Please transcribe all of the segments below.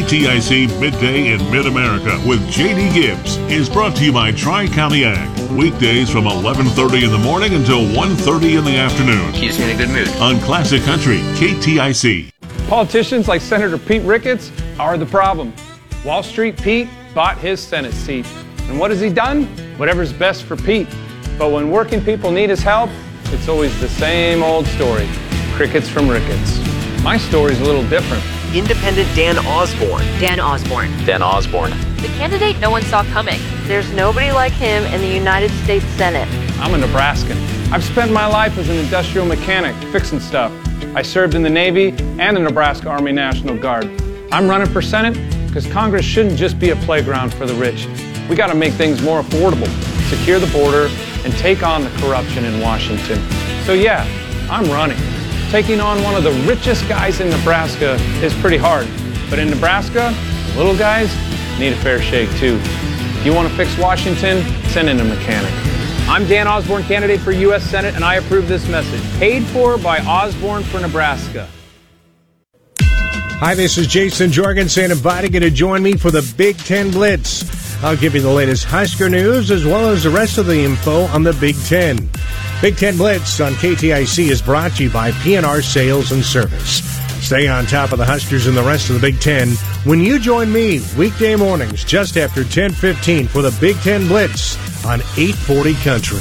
KTIC Midday in Mid-America with J.D. Gibbs is brought to you by Tri-County Ag. Weekdays from 11:30 in the morning until 1:30 in the afternoon. Keeps me in a good mood. On Classic Country, KTIC. Politicians like Senator Pete Ricketts are the problem. Wall Street Pete bought his Senate seat. And what has he done? Whatever's best for Pete. But when working people need his help, it's always the same old story. Crickets from Ricketts. My story's a little different. Independent Dan Osborne. Dan Osborne. Dan Osborne. The candidate no one saw coming. There's nobody like him in the United States Senate. I'm a Nebraskan. I've spent my life as an industrial mechanic, fixing stuff. I served in the Navy and the Nebraska Army National Guard. I'm running for Senate because Congress shouldn't just be a playground for the rich. We got to make things more affordable, secure the border, and take on the corruption in Washington. So yeah, I'm running. Taking on one of the richest guys in Nebraska is pretty hard. But in Nebraska, the little guys need a fair shake too. If you want to fix Washington, send in a mechanic. I'm Dan Osborne, candidate for U.S. Senate, and I approve this message. Paid for by Osborne for Nebraska. Hi, this is Jason Jorgensen inviting you to join me for the Big Ten Blitz. I'll give you the latest Husker news as well as the rest of the info on the Big Ten. Big Ten Blitz on KTIC is brought to you by PNR Sales and Service. Stay on top of the Huskers and the rest of the Big Ten when you join me weekday mornings just after 10:15 for the Big Ten Blitz on 840 Country.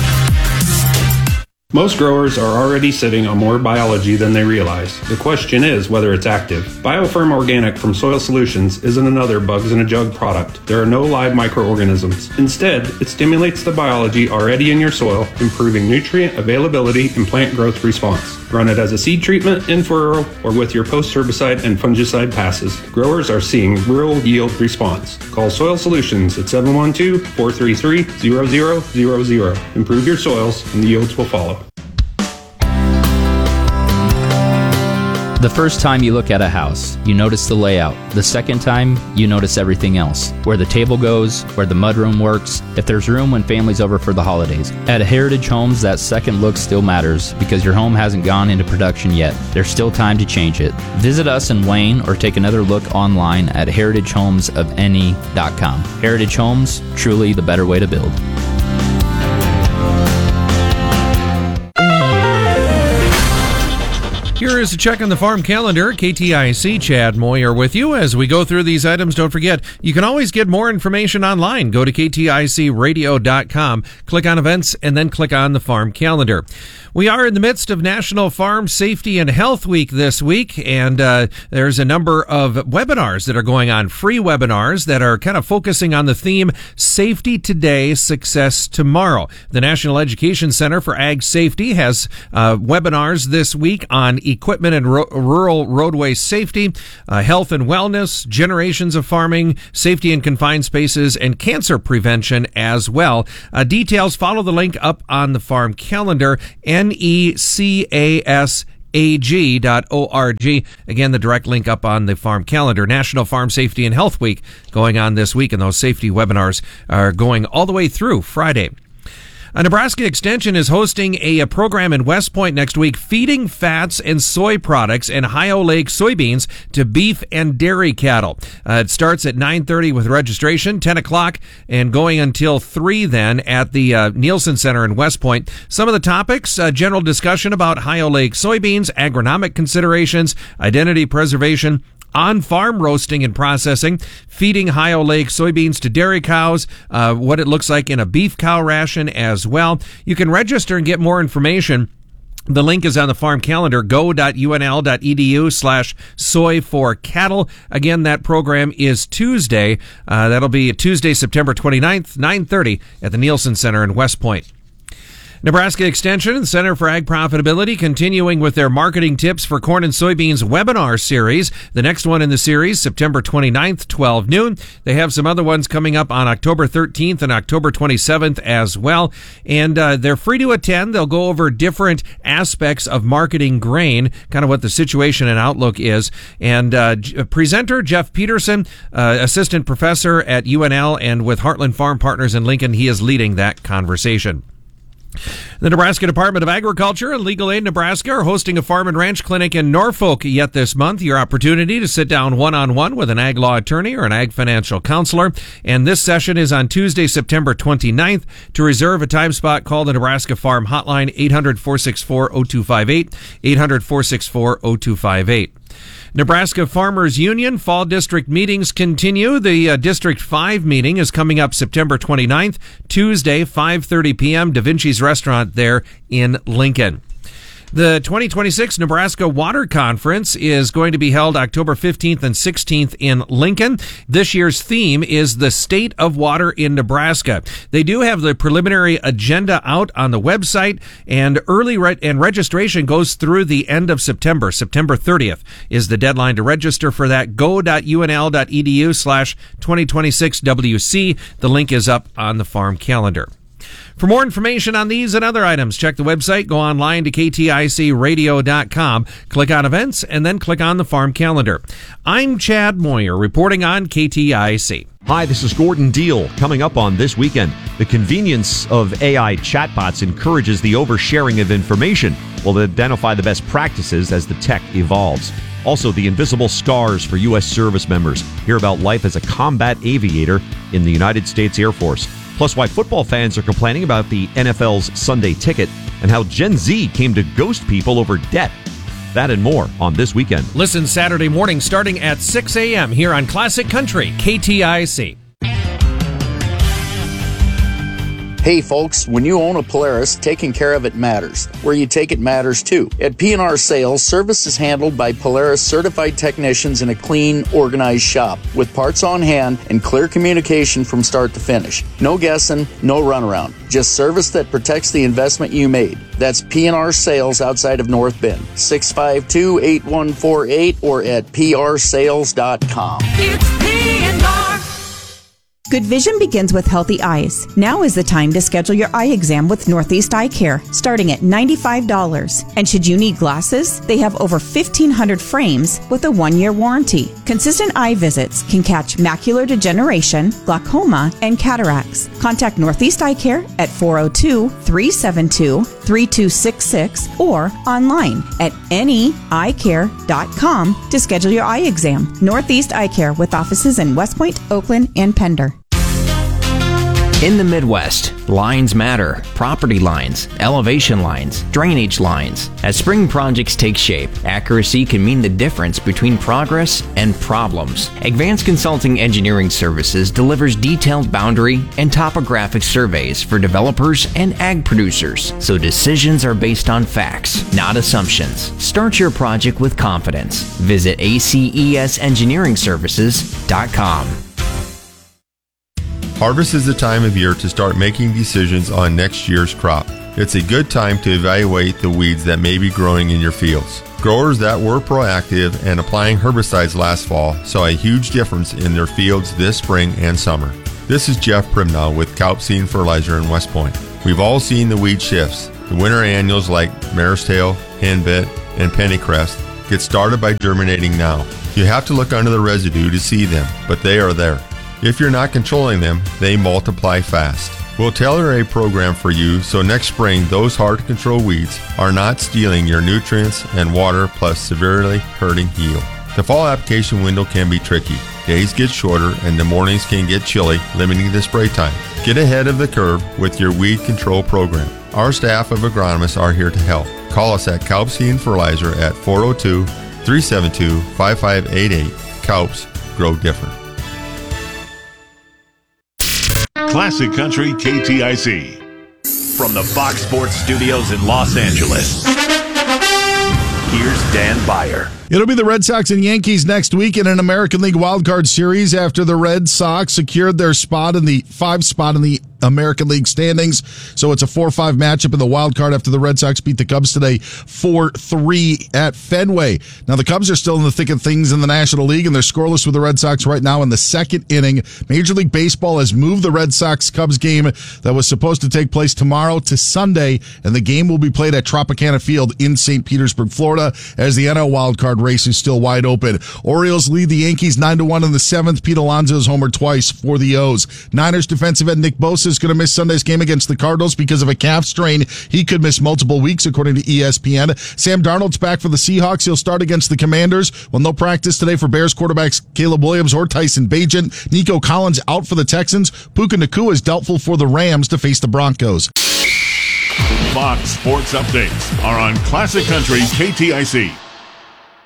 Most growers are already sitting on more biology than they realize. The question is whether it's active. BioFirm Organic from Soil Solutions isn't another bugs in a jug product. There are no live microorganisms. Instead, it stimulates the biology already in your soil, improving nutrient availability and plant growth response. Run it as a seed treatment, in furrow, or with your post-herbicide and fungicide passes. Growers are seeing real yield response. Call Soil Solutions at 712-433-0000. Improve your soils and the yields will follow. The first time you look at a house, you notice the layout. The second time, you notice everything else. Where the table goes, where the mudroom works, if there's room when family's over for the holidays. At Heritage Homes, that second look still matters because your home hasn't gone into production yet. There's still time to change it. Visit us in Wayne or take another look online at heritagehomesofany.com. Heritage Homes, truly the better way to build. Here is a check on the farm calendar. KTIC Chad Moyer with you as we go through these items. Don't forget, you can always get more information online. Go to kticradio.com, click on events, and then click on the farm calendar. We are in the midst of National Farm Safety and Health Week this week, and there's a number of webinars that are going on, free webinars that are kind of focusing on the theme, Safety Today, Success Tomorrow. The National Education Center for Ag Safety has webinars this week on equipment and rural roadway safety, health and wellness, generations of farming, safety in confined spaces, and cancer prevention as well. Details, follow the link up on the farm calendar, necasag.org. Again, the direct link up on the farm calendar. National Farm Safety and Health Week going on this week, and those safety webinars are going all the way through Friday. Nebraska Extension is hosting a program in West Point next week, feeding fats and soy products and Ohio Lake soybeans to beef and dairy cattle. It starts at 9:30 with registration, 10 o'clock, and going until 3 then at the Nielsen Center in West Point. Some of the topics, general discussion about Ohio Lake soybeans, agronomic considerations, identity preservation, on-farm roasting and processing, feeding Ohio Lake soybeans to dairy cows, what it looks like in a beef cow ration as well. You can register and get more information. The link is on the farm calendar, go.unl.edu/soy for cattle. Again, that program is Tuesday. That'll be Tuesday, September 29th, 9:30 at the Nielsen Center in West Point. Nebraska Extension and Center for Ag Profitability continuing with their marketing tips for corn and soybeans webinar series. The next one in the series, September 29th, 12 noon. They have some other ones coming up on October 13th and October 27th as well. And they're free to attend. They'll go over different aspects of marketing grain, kind of what the situation and outlook is. And presenter Jeff Peterson, assistant professor at UNL and with Heartland Farm Partners in Lincoln, he is leading that conversation. The Nebraska Department of Agriculture and Legal Aid Nebraska are hosting a farm and ranch clinic in Norfolk yet this month. Your opportunity to sit down one-on-one with an ag law attorney or an ag financial counselor. And this session is on Tuesday, September 29th. To reserve a time spot, call the Nebraska Farm Hotline, 800-464-0258, 800-464-0258. Nebraska Farmers Union Fall District meetings continue. The District 5 meeting is coming up September 29th, Tuesday, 5:30 p.m., Da Vinci's Restaurant there in Lincoln. The 2026 Nebraska Water Conference is going to be held October 15th and 16th in Lincoln. This year's theme is the state of water in Nebraska. They do have the preliminary agenda out on the website, and registration goes through the end of September. September 30th is the deadline to register for that. go.unl.edu/2026WC. The link is up on the farm calendar. For more information on these and other items, check the website, go online to kticradio.com, click on events, and then click on the farm calendar. I'm Chad Moyer, reporting on KTIC. Hi, this is Gordon Deal. Coming up on This Weekend, the convenience of AI chatbots encourages the oversharing of information. We'll identify the best practices as the tech evolves. Also, the invisible scars for U.S. service members. Hear about life as a combat aviator in the United States Air Force. Plus, why football fans are complaining about the NFL's Sunday Ticket and how Gen Z came to ghost people over debt. That and more on This Weekend. Listen Saturday morning starting at 6 a.m. here on Classic Country, KTIC. Hey folks, when you own a Polaris, taking care of it matters. Where you take it matters too. At P&R Sales, service is handled by Polaris certified technicians in a clean, organized shop with parts on hand and clear communication from start to finish. No guessing, no runaround. Just service that protects the investment you made. That's P&R Sales outside of North Bend. 652-8148 or at prsales.com. It's P&R. Good vision begins with healthy eyes. Now is the time to schedule your eye exam with Northeast Eye Care, starting at $95. And should you need glasses, they have over 1,500 frames with a 1-year warranty. Consistent eye visits can catch macular degeneration, glaucoma, and cataracts. Contact Northeast Eye Care at 402-372-3266 or online at neeyecare.com to schedule your eye exam. Northeast Eye Care with offices in West Point, Oakland, and Pender. In the Midwest, lines matter. Property lines, elevation lines, drainage lines. As spring projects take shape, accuracy can mean the difference between progress and problems. Advanced Consulting Engineering Services delivers detailed boundary and topographic surveys for developers and ag producers, so decisions are based on facts, not assumptions. Start your project with confidence. Visit ACESengineeringservices.com. Harvest is the time of year to start making decisions on next year's crop. It's a good time to evaluate the weeds that may be growing in your fields. Growers that were proactive and applying herbicides last fall saw a huge difference in their fields this spring and summer. This is Jeff Primnow with Kaup Seed and Fertilizer in West Point. We've all seen the weed shifts. The winter annuals like mare's tail, henbit, and pennycrest get started by germinating now. You have to look under the residue to see them, but they are there. If you're not controlling them, they multiply fast. We'll tailor a program for you so next spring those hard-to-control weeds are not stealing your nutrients and water plus severely hurting yield. The fall application window can be tricky. Days get shorter and the mornings can get chilly, limiting the spray time. Get ahead of the curve with your weed control program. Our staff of agronomists are here to help. Call us at Kaup Seed and Fertilizer at 402-372-5588. Kaups, grow different. Classic Country KTIC. From the Fox Sports Studios in Los Angeles, here's Dan Beyer. It'll be the Red Sox and Yankees next week in an American League wildcard series after the Red Sox secured their spot in the 5 spot in the American League standings. So it's a 4-5 matchup in the wild card after the Red Sox beat the Cubs today 4-3 at Fenway. Now the Cubs are still in the thick of things in the National League and they're scoreless with the Red Sox right now in the second inning. Major League Baseball has moved the Red Sox-Cubs game that was supposed to take place tomorrow to Sunday, and the game will be played at Tropicana Field in St. Petersburg, Florida, as the NL wildcard race is still wide open. Orioles lead the Yankees 9-1 in the 7th. Pete Alonso's homered twice for the O's. Niners defensive end Nick Bosa is going to miss Sunday's game against the Cardinals because of a calf strain. He could miss multiple weeks, according to ESPN. Sam Darnold's back for the Seahawks. He'll start against the Commanders. Well, no practice today for Bears quarterbacks Caleb Williams or Tyson Bagent. Nico Collins out for the Texans. Puka Nacua is doubtful for the Rams to face the Broncos. Fox Sports Updates are on Classic Country KTIC.